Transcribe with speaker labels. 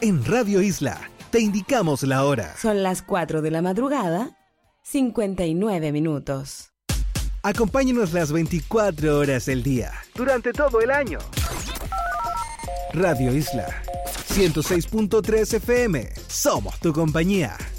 Speaker 1: En Radio Isla te indicamos la hora.
Speaker 2: Son las 4 de la madrugada, 59 minutos.
Speaker 1: Acompáñanos las 24 horas del día, durante todo el año. Radio Isla 106.3 FM. Somos tu compañía.